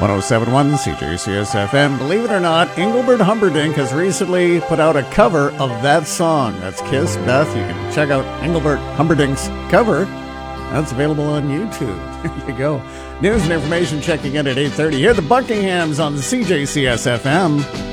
1071 CJCS FM. Believe it or not, Engelbert Humperdinck has recently put out a cover of that song. That's Kiss. Beth, you can check out Engelbert Humperdinck's cover. That's available on YouTube. There you go. News and information checking in at 8:30. Here are the Buckinghams on the CJCS FM.